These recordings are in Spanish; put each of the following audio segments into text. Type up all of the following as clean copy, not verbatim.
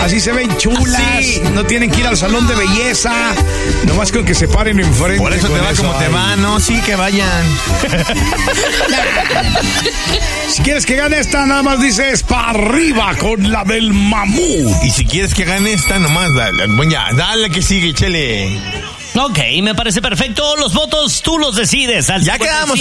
Así se ven chulas, sí. No tienen que ir al salón de belleza, nomás con que se paren enfrente. Por eso te va como te va, ¿no? Sí, que vayan. Si quieres que gane esta, nada más dices pa' arriba con la del mamut. Y si quieres que gane esta, nomás dale. Bueno, ya, dale que sigue, chele. Ok, me parece perfecto. Los votos tú los decides. Al Ya quedamos,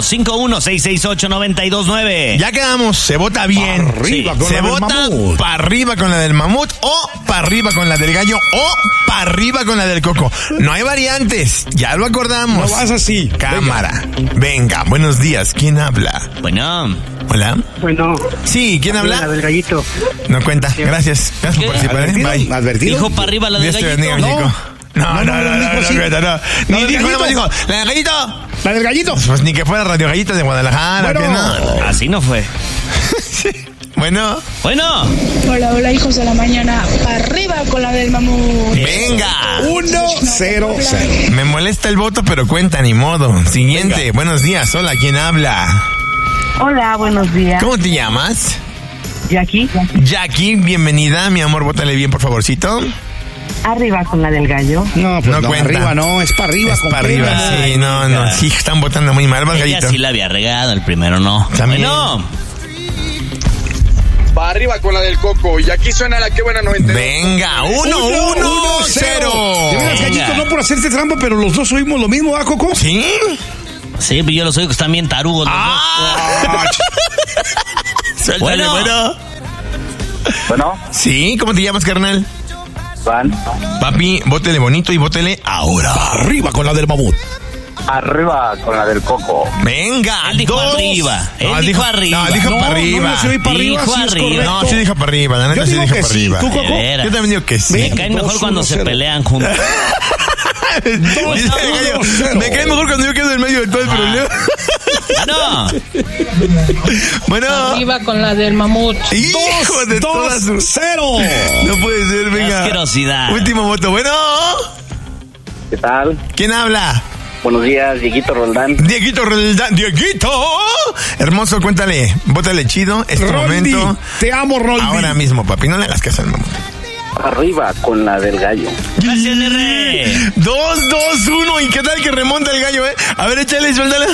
51-668-929. Ya quedamos, se vota bien. Pa' arriba con Se la del vota mamut. para arriba con la del mamut, o para arriba con la del gallo, o para arriba con la del coco. No hay variantes, ya lo acordamos. No vas así. Cámara. Venga, buenos días. ¿Quién habla? Bueno, Hola. Bueno, Sí, ¿quién la habla? del gallito. No cuenta. Gracias. Gracias por participar. ¿Advertido? Bye. ¿Advertido? dijo para arriba la del Dios te gallito. bendiga, Nico. No así. cuenta, no. ¿La Ni del dijo, gallito? nada más dijo. ¿La del gallito? ¿La del gallito? Pues ni que fuera Radio Gallito de Guadalajara. Bueno. ¿qué no? Así no fue. Bueno, Bueno, Hola, hijos de la mañana. Para arriba con la del mamut. venga. 1-0-0. Me molesta el voto, pero cuenta, ni modo. Siguiente, Venga. buenos días. Hola, ¿quién habla? Hola, buenos días. ¿Cómo te llamas? Jackie, Jackie, bienvenida. Mi amor, bótale bien, por favorcito. arriba con la del gallo. No, pues No no, cuenta. arriba no, es para arriba. Es con para arriba, pena. sí, no. Sí, están votando muy mal, vas, ella gallito. sí la había regado, el primero no. También. Bueno, Para arriba con la del coco. Y aquí suena la que buena 92. Venga, 1-1-0. De veras, gallito, no por hacerte trampa, pero los dos oímos lo mismo, ¿ah, Coco? ¿Sí? sí, pero yo los oigo que están bien tarugos. los Ah, Suéltale, Bueno. bueno. Bueno, Sí, ¿cómo te llamas, carnal? van. Papi, bótele bonito y bótele ahora. arriba con la del mamut. Arriba con la del coco. Venga, Él dijo dos. arriba, él No, dijo arriba. No, dijo No, para arriba. no, yo soy para arriba, Dijo sí es arriba. correcto. No, sí dijo para arriba. La neta Yo sí digo dijo que para sí. arriba. ¿Tú, Coco? De veras. Yo también digo que sí. Me caen mejor cuando se 2-1-0. pelean juntos. Dice el gallo, 2-1-0. me cae mejor cuando yo quedo en medio de todo el problema. No, Bueno. Arriba con la del mamut. Hijo de todas sus... 2-0. No puede ser, venga. asquerosidad. Último voto. Bueno. ¿Qué tal? ¿Quién habla? Buenos días, Dieguito Roldán. Dieguito Roldán. ¡Dieguito! Hermoso, cuéntale. Bótale chido. Es tu Roldi, momento. te amo, Roldi. Ahora mismo, papi. No le hagas caso al mamón. Arriba con la del gallo. gracias, R. 2-2-1. ¿Y qué tal que remonta el gallo, A ver, échale, suéltala.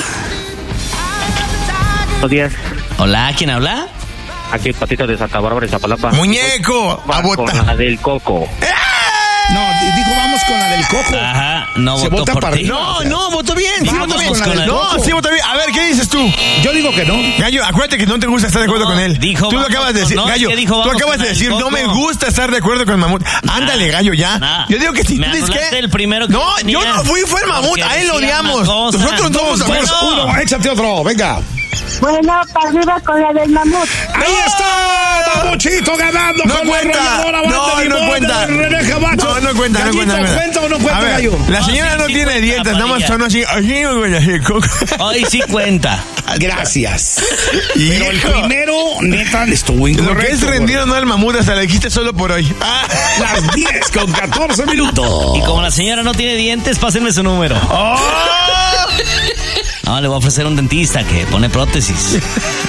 Buenos días. Hola, ¿quién habla? Aquí Patito de Santa Bárbara y Zapalapa. Muñeco. A Va con la votar. del coco. No, dijo vamos con la del Coco. Ajá, no Se votó vota por para ti. arriba. No, votó bien. Sí, Vamos votó bien. con la del No, Coco. sí, votó bien. A ver, ¿qué dices tú? Yo digo que no. Gallo, acuérdate que no te gusta estar de acuerdo No, con él. dijo, Tú lo vamos acabas de con- decir. no, es Gallo, que dijo, tú vamos acabas con de el decir, no Coco. me gusta estar de acuerdo con el mamut. Ándale, Gallo, ya. Nah. Yo digo que sí. Me ¿Tú dices anulaste qué? el primero que No, tenía. yo no fue el mamut. Porque A él lo decía una odiamos. cosa. Nosotros no somos de acuerdo. 2-1, échate otro, venga. Bueno, para arriba con la del mamut. Ahí está, Mamuchito ganando No con cuenta. la arrolladora banda No, de no limón cuenta. de René Camacho. No cuenta, no cuenta. Gallito, ¿cuenta o no cuenta, A ver, Gallo? la señora No, no sí tiene cuenta, dientes, nada más Padilla. son así. Así, güey, así, coco. Hoy sí cuenta. Gracias. Pero el Hijo. primero, neta, estuvo incorrecto. Lo que es rendir o no al mamut, hasta le dijiste solo por hoy. Ah. Las 10:14 minutos. Y como la señora no tiene dientes, pásenme su número. ¡Oh! No, le voy a ofrecer un dentista que pone prótesis.